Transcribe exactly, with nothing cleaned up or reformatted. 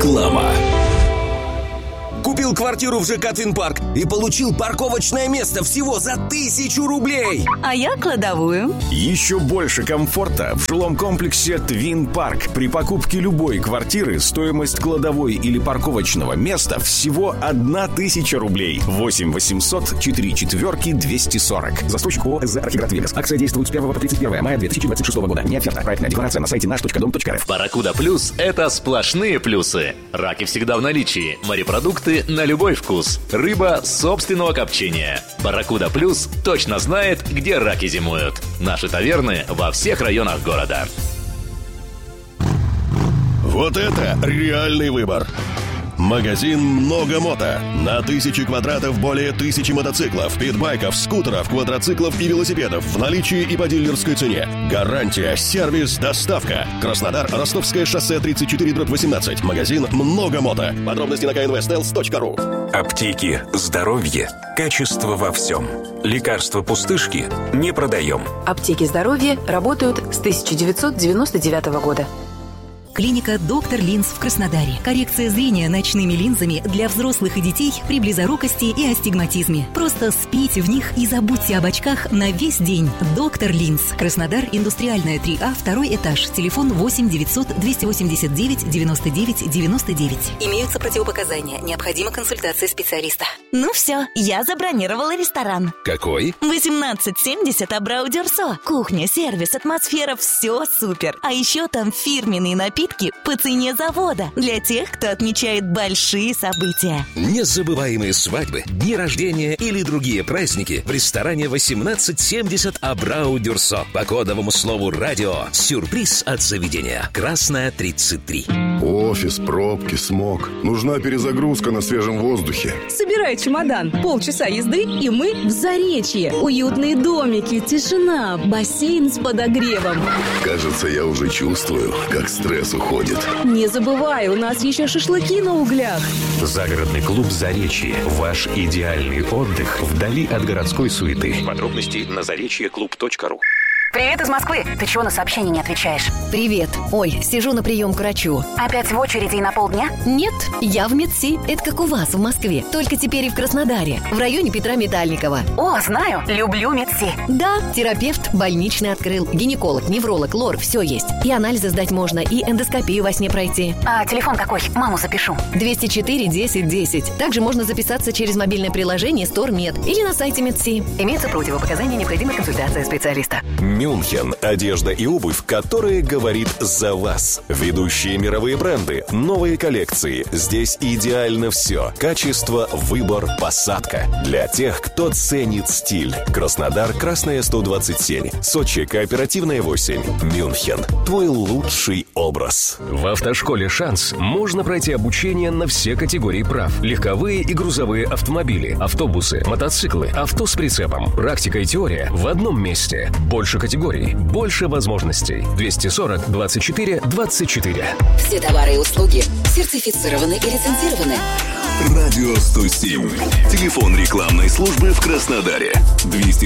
Реклама. Купил квартиру в ЖК «Твинпарк» и получил парковочное место всего за тысячу рублей. А я кладовую. Еще больше комфорта в жилом комплексе «Твинпарк». При покупке любой квартиры стоимость кладовой или парковочного места всего одна тысяча рублей. восемь восемьсот четыре четверки двести сорок. Застройщик ООО «Архиград Вегас». Акция действует с первого по тридцать первое мая две тысячи двадцать шестого года. Не оферта. Проектная декларация на сайте наш точка дом точка рф. Барракуда Плюс – это сплошные плюсы. Раки всегда в наличии. Морепродукты на любой вкус. Рыба собственного копчения. Барракуда Плюс точно знает, где раки зимуют. Наши таверны во всех районах города. Вот это реальный выбор. Магазин «Много мото». На тысячи квадратов более тысячи мотоциклов, питбайков, скутеров, квадроциклов и велосипедов в наличии и по дилерской цене. Гарантия, сервис, доставка. Краснодар, Ростовское шоссе тридцать четыре дробь восемнадцать. Магазин «Много мото». Подробности на ка эн вэ стелс точка ру. Аптеки, здоровье, качество во всем. Лекарства пустышки не продаем. Аптеки здоровья работают с тысяча девятьсот девяносто девятого года. Клиника «Доктор Линз» в Краснодаре. Коррекция зрения ночными линзами для взрослых и детей при близорукости и астигматизме. Просто спите в них и забудьте об очках на весь день. «Доктор Линз». Краснодар, Индустриальная, три А, второй этаж. Телефон восемь девятьсот двести восемьдесят девять девяносто девять девяносто девять. Имеются противопоказания. Необходима консультация специалиста. Ну все, я забронировала ресторан. Какой? восемнадцать семьдесят Абрау Дюрсо. Кухня, сервис, атмосфера, все супер. А еще там фирменные напитки по цене завода для тех, кто отмечает большие события. Незабываемые свадьбы, дни рождения или другие праздники в ресторане восемнадцать семьдесят Абрау Дюрсо. По кодовому слову «Радио». Сюрприз от заведения. Красная, тридцать три. Офис, пробки, смог. Нужна перезагрузка на свежем воздухе. Собирай чемодан. Полчаса езды, и мы в Заречье. Уютные домики, тишина, бассейн с подогревом. Кажется, я уже чувствую, как стресс уходит. Не забывай, у нас еще шашлыки на углях. Загородный клуб «Заречье». Ваш идеальный отдых вдали от городской суеты. Подробности на заречье клуб точка ру. Привет из Москвы. Ты чего на сообщение не отвечаешь? Привет. Ой, сижу на прием к врачу. Опять в очереди и на полдня? Нет, я в МедСи. Это как у вас в Москве. Только теперь и в Краснодаре. В районе Петра Метальникова. О, знаю. Люблю МедСи. Да, терапевт больничный открыл. Гинеколог, невролог, лор, все есть. И анализы сдать можно, и эндоскопию во сне пройти. А телефон какой? Маму запишу. двести четыре десять десять. Также можно записаться через мобильное приложение StoreMed или на сайте МедСи. Имеются противопоказания, необходима консультация специалиста. Мюнхен. Одежда и обувь, которые говорит за вас. Ведущие мировые бренды, новые коллекции. Здесь идеально все. Качество, выбор, посадка. Для тех, кто ценит стиль. Краснодар, Красная, сто двадцать семь. Сочи, Кооперативная, восемь. Мюнхен. Твой лучший образ. В автошколе «Шанс» можно пройти обучение на все категории прав. Легковые и грузовые автомобили, автобусы, мотоциклы, авто с прицепом. Практика и теория в одном месте. Больше категорий. Больше возможностей. двести сорок двадцать четыре двадцать четыре. Все товары и услуги сертифицированы и лицензированы. Радио сто семь. Телефон рекламной службы в Краснодаре. двести